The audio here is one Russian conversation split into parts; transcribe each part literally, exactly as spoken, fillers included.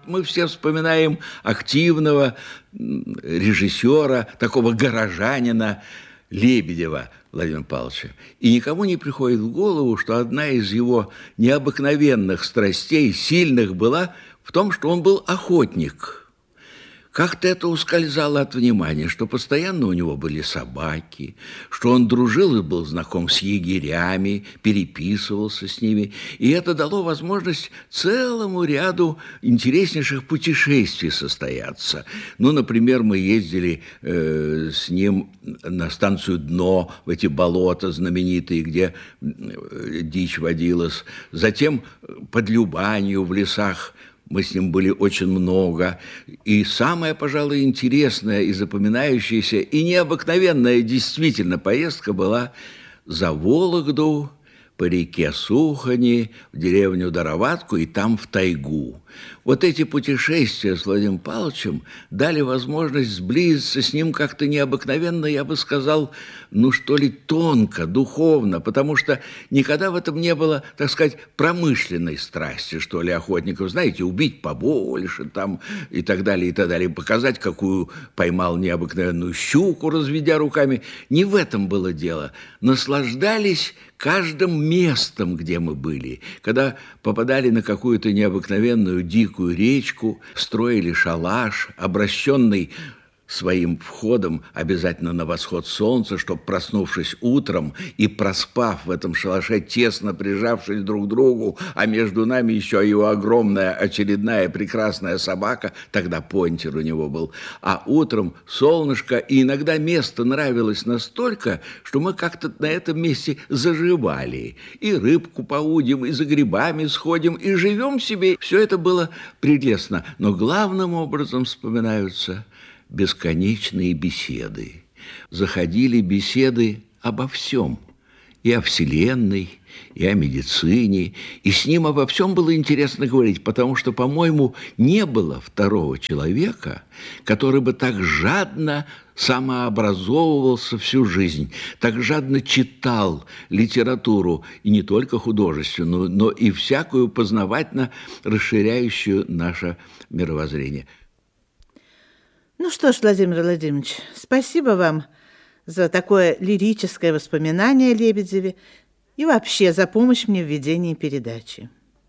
Мы все вспоминаем активного режиссера, такого горожанина Лебедева Владимира Павловича. И никому не приходит в голову, что одна из его необыкновенных страстей, сильных, была в том, что он был охотник. Как-то это ускользало от внимания, что постоянно у него были собаки, что он дружил и был знаком с егерями, переписывался с ними. И это дало возможность целому ряду интереснейших путешествий состояться. Ну, например, мы ездили э, с ним на станцию «Дно», в эти болота знаменитые, где э, дичь водилась. Затем под Любанью в лесах. Мы с ним были очень много. И самая, пожалуй, интересная и запоминающаяся, и необыкновенная действительно поездка была за Вологду, по реке Сухани, в деревню Дароватку и там в тайгу. Вот эти путешествия с Владимиром Павловичем дали возможность сблизиться с ним как-то необыкновенно, я бы сказал, ну что ли, тонко, духовно, потому что никогда в этом не было, так сказать, промышленной страсти, что ли, охотников, знаете, убить побольше там и так далее, и так далее, показать, какую поймал необыкновенную щуку, разведя руками. Не в этом было дело. Наслаждались каждым местом, где мы были. Когда попадали на какую-то необыкновенную дикую речку, строили шалаш, обращенный своим входом обязательно на восход солнца, чтобы, проснувшись утром и проспав в этом шалаше, тесно прижавшись друг к другу, а между нами еще его огромная очередная прекрасная собака, тогда понтер у него был, а утром солнышко, и иногда место нравилось настолько, что мы как-то на этом месте заживали, и рыбку поудим, и за грибами сходим, и живем себе. Все это было прелестно, но главным образом вспоминаются бесконечные беседы. Заходили беседы обо всем. И о Вселенной, и о медицине. И с ним обо всем было интересно говорить, потому что, по-моему, не было второго человека, который бы так жадно самообразовывался всю жизнь, так жадно читал литературу, и не только художественную, но и всякую познавательно расширяющую наше мировоззрение. Ну что ж, Владимир Владимирович, спасибо вам за такое лирическое воспоминание о Лебедеве и вообще за помощь мне в ведении передачи.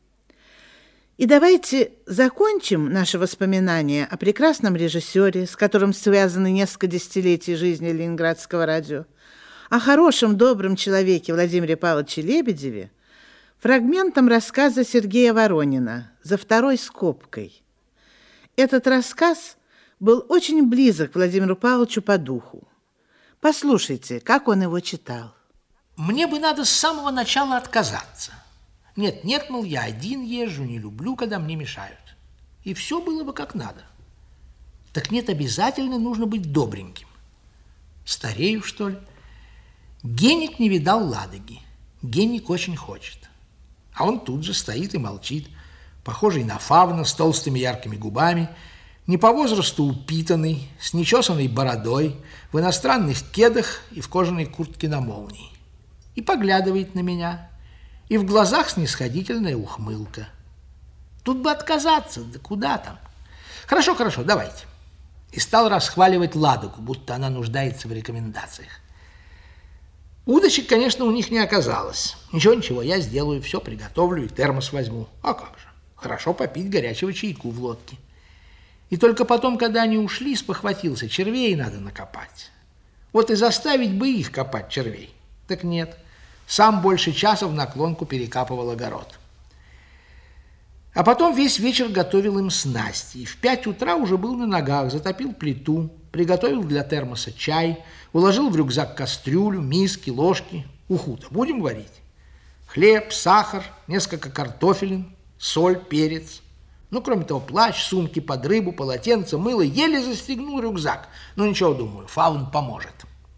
И давайте закончим наше воспоминание о прекрасном режиссере, с которым связаны несколько десятилетий жизни Ленинградского радио, о хорошем, добром человеке Владимире Павловиче Лебедеве, фрагментом рассказа Сергея Воронина «За второй скобкой». Этот рассказ был очень близок Владимиру Павловичу по духу. Послушайте, как он его читал. Мне бы надо с самого начала отказаться. Нет, нет, мол, я один езжу, не люблю, когда мне мешают. И все было бы как надо. Так нет, обязательно нужно быть добреньким. Старею, что ли? Геник не видал Ладоги. Геник очень хочет. А он тут же стоит и молчит, похожий на фавна с толстыми яркими губами, не по возрасту упитанный, с нечесанной бородой, в иностранных кедах и в кожаной куртке на молнии. И поглядывает на меня, и в глазах снисходительная ухмылка. Тут бы отказаться, да куда там? Хорошо, хорошо, давайте. И стал расхваливать Ладогу, будто она нуждается в рекомендациях. Удочек, конечно, у них не оказалось. Ничего, ничего, я сделаю, все приготовлю и термос возьму. А как же? Хорошо попить горячего чайку в лодке. И только потом, когда они ушли, спохватился, червей надо накопать. Вот и заставить бы их копать червей. Так нет, сам больше часа в наклонку перекапывал огород. А потом весь вечер готовил им снасти. И в пять утра уже был на ногах, затопил плиту, приготовил для термоса чай, уложил в рюкзак кастрюлю, миски, ложки. Уху-то будем варить? Хлеб, сахар, несколько картофелин, соль, перец. Ну, кроме того, плащ, сумки под рыбу, полотенце, мыло. Еле застегнул рюкзак. Ну, ничего, думаю, фаун поможет.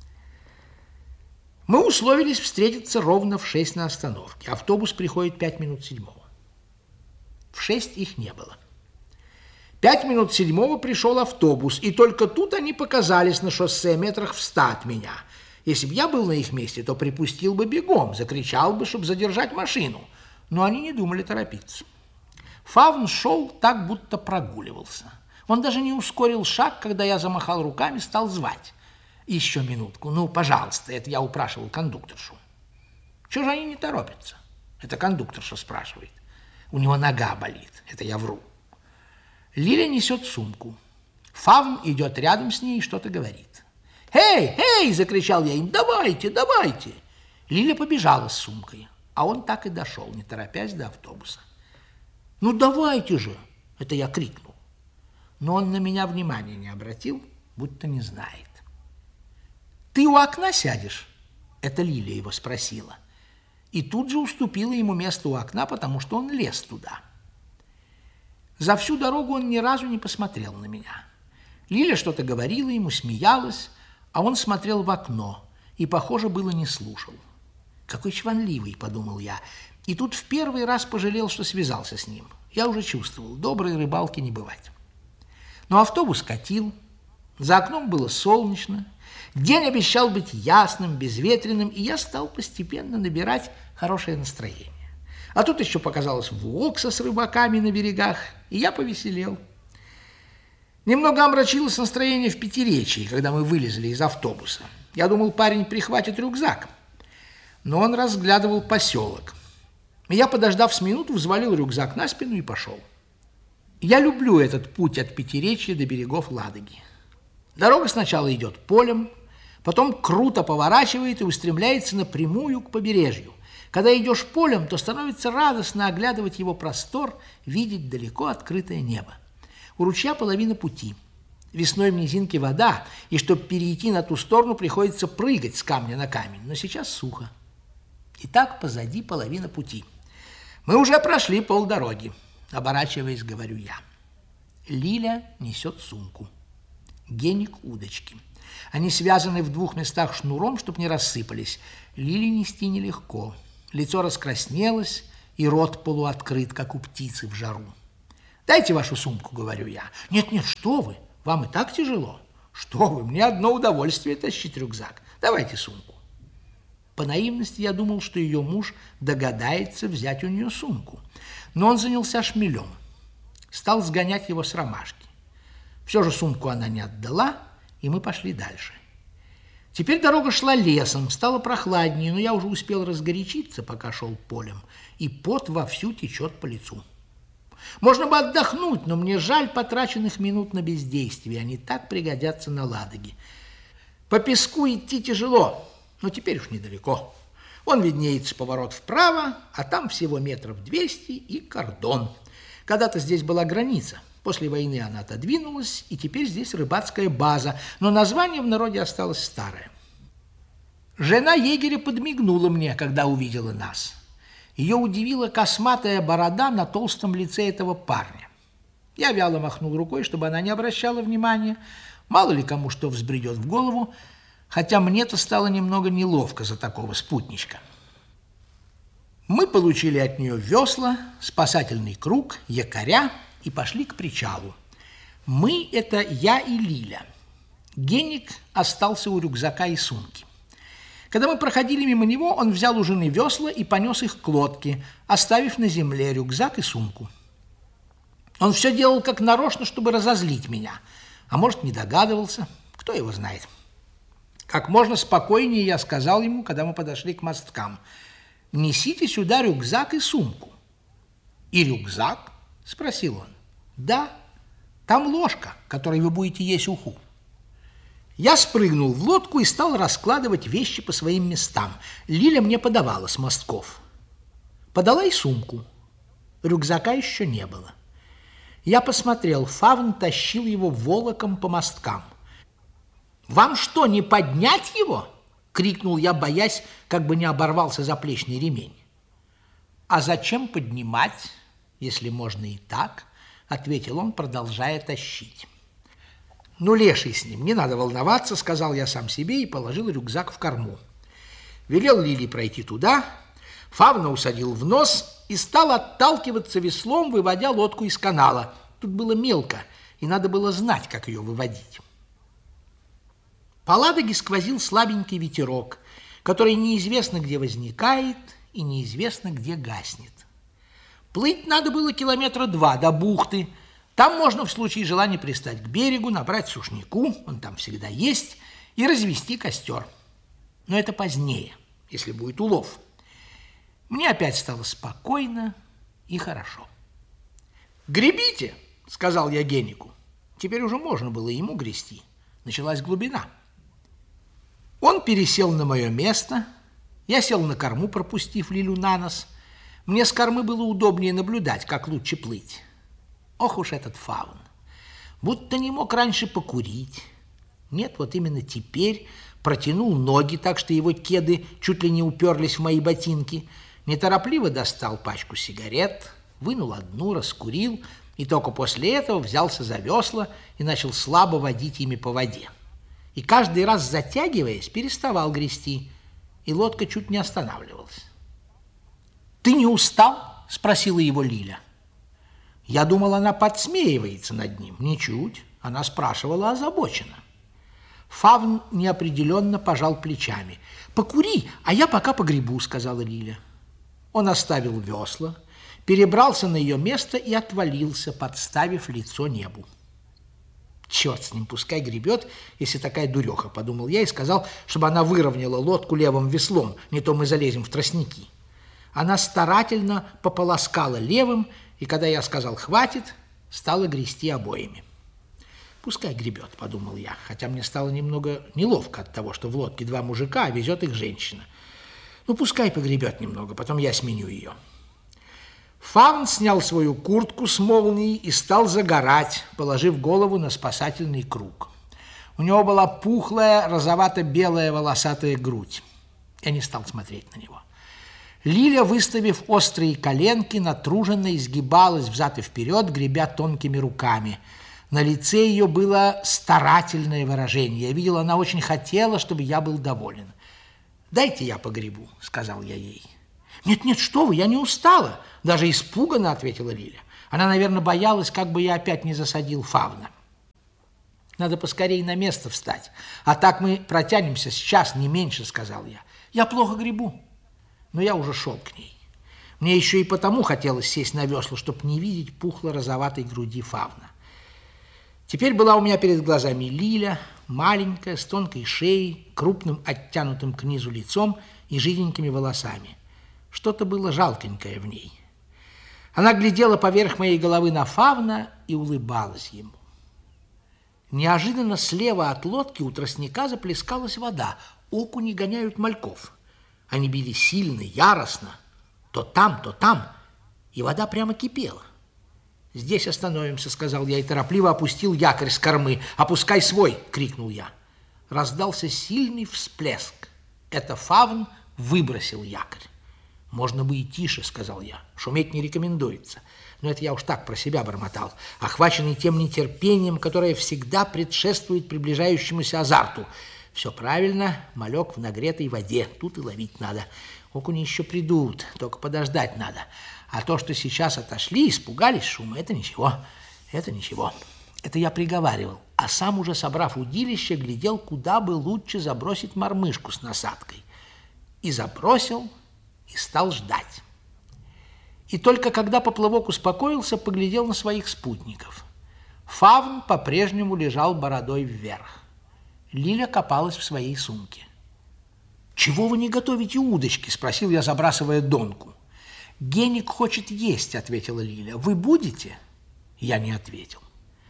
Мы условились встретиться ровно в шесть на остановке. Автобус приходит пять минут седьмого. В шесть их не было. Пять минут седьмого пришел автобус, и только тут они показались на шоссе метрах в ста от меня. Если бы я был на их месте, то припустил бы бегом, закричал бы, чтобы задержать машину. Но они не думали торопиться. Фавн шел так, будто прогуливался. Он даже не ускорил шаг, когда я замахал руками, стал звать. Еще минутку, ну, пожалуйста, это я упрашивал кондукторшу. Чего же они не торопятся? Это кондукторша спрашивает. У него нога болит, это я вру. Лиля несет сумку. Фавн идет рядом с ней и что-то говорит. «Эй, эй!» – закричал я им. «Давайте, давайте!» Лиля побежала с сумкой, а он так и дошел, не торопясь, до автобуса. «Ну, давайте же!» – это я крикнул. Но он на меня внимания не обратил, будто не знает. «Ты у окна сядешь?» – это Лиля его спросила. И тут же уступила ему место у окна, потому что он лез туда. За всю дорогу он ни разу не посмотрел на меня. Лиля что-то говорила ему, смеялась, а он смотрел в окно и, похоже, было не слушал. «Какой чванливый», – подумал я, и тут в первый раз пожалел, что связался с ним. Я уже чувствовал, доброй рыбалки не бывать. Но автобус катил, за окном было солнечно, день обещал быть ясным, безветренным, и я стал постепенно набирать хорошее настроение. А тут еще показалась Вокса с рыбаками на берегах, и я повеселел. Немного омрачилось настроение в Пятиречии, когда мы вылезли из автобуса. Я думал, парень прихватит рюкзак, но он разглядывал поселок. Я, подождав с минуту, взвалил рюкзак на спину и пошел. Я люблю этот путь от Пятиречья до берегов Ладоги. Дорога сначала идет полем, потом круто поворачивает и устремляется напрямую к побережью. Когда идешь полем, то становится радостно оглядывать его простор, видеть далеко открытое небо. У ручья половина пути. Весной в низинке вода, и чтобы перейти на ту сторону, приходится прыгать с камня на камень, но сейчас сухо. И так позади половина пути. Мы уже прошли полдороги, оборачиваясь, говорю я. Лиля несет сумку. Геник удочки. Они связаны в двух местах шнуром, чтобы не рассыпались. Лиле нести нелегко. Лицо раскраснелось, и рот полуоткрыт, как у птицы в жару. «Дайте вашу сумку», — говорю я. «Нет-нет, что вы, вам и так тяжело». «Что вы, мне одно удовольствие тащить рюкзак. Давайте сумку». По наивности я думал, что ее муж догадается взять у нее сумку. Но он занялся шмелем. Стал сгонять его с ромашки. Все же сумку она не отдала, и мы пошли дальше. Теперь дорога шла лесом, стало прохладнее, но я уже успел разгорячиться, пока шел полем, и пот вовсю течет по лицу. Можно бы отдохнуть, но мне жаль потраченных минут на бездействие, они так пригодятся на Ладоге. По песку идти тяжело, но теперь уж недалеко. Вон виднеется поворот вправо, а там всего метров двести и кордон. Когда-то здесь была граница. После войны она отодвинулась, и теперь здесь рыбацкая база, но название в народе осталось старое. Жена егеря подмигнула мне, когда увидела нас. Ее удивила косматая борода на толстом лице этого парня. Я вяло махнул рукой, чтобы она не обращала внимания. Мало ли кому что взбредет в голову, хотя мне-то стало немного неловко за такого спутничка. Мы получили от нее весла, спасательный круг, якоря и пошли к причалу. Мы – это я и Лиля. Геник остался у рюкзака и сумки. Когда мы проходили мимо него, он взял у жены весла и понес их к лодке, оставив на земле рюкзак и сумку. Он все делал как нарочно, чтобы разозлить меня, а может, не догадывался, кто его знает. Как можно спокойнее я сказал ему, когда мы подошли к мосткам: «Несите сюда рюкзак и сумку». «И рюкзак?» – спросил он. «Да, там ложка, которой вы будете есть уху». Я спрыгнул в лодку и стал раскладывать вещи по своим местам. Лиля мне подавала с мостков. Подала и сумку. Рюкзака еще не было. Я посмотрел, Фавн тащил его волоком по мосткам. «Вам что, не поднять его?» — крикнул я, боясь, как бы не оборвался заплечный ремень. «А зачем поднимать, если можно и так?» — ответил он, продолжая тащить. «Ну, леший с ним, не надо волноваться», — сказал я сам себе и положил рюкзак в корму. Велел Лиле пройти туда, Фавна усадил в нос и стал отталкиваться веслом, выводя лодку из канала. Тут было мелко, и надо было знать, как ее выводить. По Ладоге сквозил слабенький ветерок, который неизвестно где возникает и неизвестно где гаснет. Плыть надо было километра два до бухты. Там можно в случае желания пристать к берегу, набрать сушняку, он там всегда есть, и развести костер. Но это позднее, если будет улов. Мне опять стало спокойно и хорошо. «Гребите!» — сказал я Генику. Теперь уже можно было ему грести. Началась глубина. Он пересел на мое место, я сел на корму, пропустив Лилю на нос. Мне с кормы было удобнее наблюдать, как лучше плыть. Ох уж этот фавн! Будто не мог раньше покурить. Нет, вот именно теперь протянул ноги так, что его кеды чуть ли не уперлись в мои ботинки, неторопливо достал пачку сигарет, вынул одну, раскурил, и только после этого взялся за весла и начал слабо водить ими по воде. И каждый раз, затягиваясь, переставал грести, и лодка чуть не останавливалась. «Ты не устал?» – спросила его Лиля. Я думал, она подсмеивается над ним. Ничуть, она спрашивала озабоченно. Фавн неопределенно пожал плечами. «Покури, а я пока погребу», – сказала Лиля. Он оставил весла, перебрался на ее место и отвалился, подставив лицо небу. «Черт с ним, пускай гребет, если такая дуреха», – подумал я и сказал, чтобы она выровняла лодку левым веслом, не то мы залезем в тростники. Она старательно пополоскала левым, и когда я сказал «хватит», стала грести обоими. «Пускай гребет», – подумал я, хотя мне стало немного неловко от того, что в лодке два мужика, а везет их женщина. Ну, пускай погребет немного, потом я сменю ее. Фавн снял свою куртку с молнией и стал загорать, положив голову на спасательный круг. У него была пухлая, розовато-белая волосатая грудь. Я не стал смотреть на него. Лиля, выставив острые коленки, натруженно изгибалась взад и вперед, гребя тонкими руками. На лице ее было старательное выражение. Я видел, она очень хотела, чтобы я был доволен. «Дайте я погребу», — сказал я ей. «Нет-нет, что вы, я не устала», — даже испуганно ответила Лиля. Она, наверное, боялась, как бы я опять не засадил фавна. «Надо поскорее на место встать, а так мы протянемся с час, не меньше», — сказал я. «Я плохо гребу». Но я уже шел к ней. Мне еще и потому хотелось сесть на весла, чтобы не видеть пухло-розоватой груди фавна. Теперь была у меня перед глазами Лиля, маленькая, с тонкой шеей, крупным оттянутым к низу лицом и жиденькими волосами. Что-то было жалкенькое в ней. Она глядела поверх моей головы на фавна и улыбалась ему. Неожиданно слева от лодки у тростника заплескалась вода. Окуни гоняют мальков. Они били сильно, яростно, то там, то там, и вода прямо кипела. «Здесь остановимся», — сказал я и торопливо опустил якорь с кормы. «Опускай свой!» — крикнул я. Раздался сильный всплеск. Это фавн выбросил якорь. «Можно бы и тише», — сказал я. «Шуметь не рекомендуется». Но это я уж так про себя бормотал, охваченный тем нетерпением, которое всегда предшествует приближающемуся азарту. Все правильно, малек в нагретой воде, тут и ловить надо. Окуни еще придут, только подождать надо. А то, что сейчас отошли, испугались шума, это ничего, это ничего. Это я приговаривал, а сам уже, собрав удилище, глядел, куда бы лучше забросить мормышку с насадкой. И забросил, и стал ждать. И только когда поплавок успокоился, поглядел на своих спутников. Фавн по-прежнему лежал бородой вверх. Лиля копалась в своей сумке. «Чего вы не готовите удочки?» – спросил я, забрасывая донку. «Геник хочет есть», – ответила Лиля. «Вы будете?» Я не ответил.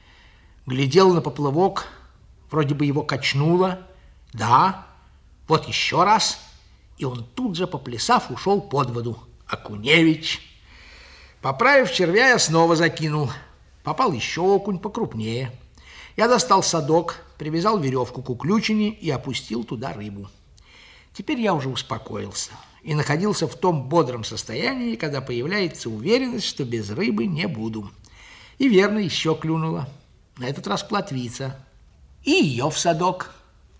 Глядел на поплавок, вроде бы его качнуло. Да, вот еще раз, и он тут же, поплясав, ушел под воду. Окуневич. Поправив червя, я снова закинул. Попал еще окунь покрупнее. Я достал садок, привязал веревку к уключине и опустил туда рыбу. Теперь я уже успокоился и находился в том бодром состоянии, когда появляется уверенность, что без рыбы не буду. И верно, еще клюнула. На этот раз плотвица. И ее в садок.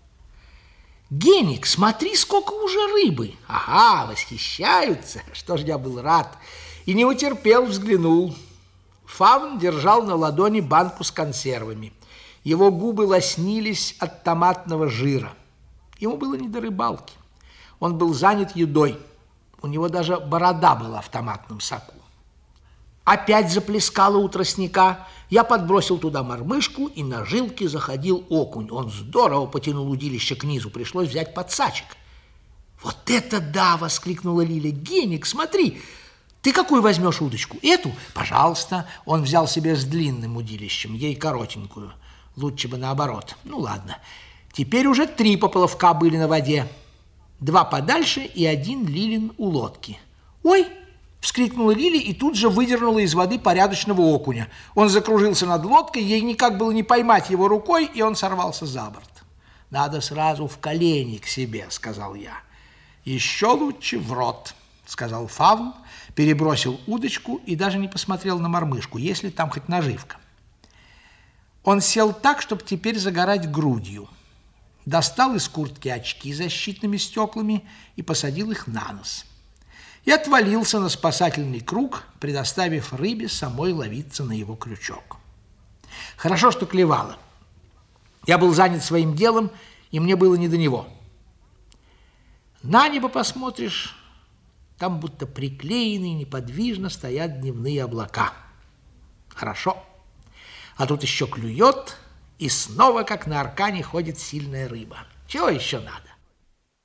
«Геник, смотри, сколько уже рыбы!» «Ага, восхищаются!» Что ж, я был рад. И не утерпел, взглянул. Фавн держал на ладони банку с консервами. Его губы лоснились от томатного жира. Ему было не до рыбалки. Он был занят едой. У него даже борода была в томатном соку. Опять заплескало у тростника. Я подбросил туда мормышку, и на жилке заходил окунь. Он здорово потянул удилище к низу, пришлось взять подсачек. «Вот это да!» — воскликнула Лиля. «Геник, смотри! Ты какую возьмешь удочку? Эту? Пожалуйста!» Он взял себе с длинным удилищем, ей коротенькую. Лучше бы наоборот. Ну, ладно. Теперь уже три поплавка были на воде. Два подальше и один Лилин у лодки. «Ой!» — вскрикнула Лиля и тут же выдернула из воды порядочного окуня. Он закружился над лодкой, ей никак было не поймать его рукой, и он сорвался за борт. «Надо сразу в колени к себе», — сказал я. «Еще лучше в рот», — сказал Фавн, перебросил удочку и даже не посмотрел на мормышку, есть ли там хоть наживка. Он сел так, чтобы теперь загорать грудью. Достал из куртки очки с защитными стеклами и посадил их на нос. И отвалился на спасательный круг, предоставив рыбе самой ловиться на его крючок. Хорошо, что клевало. Я был занят своим делом, и мне было не до него. На небо посмотришь, там будто приклеенные неподвижно стоят дневные облака. Хорошо. А тут еще клюет, и снова, как на аркане, ходит сильная рыба. Чего еще надо?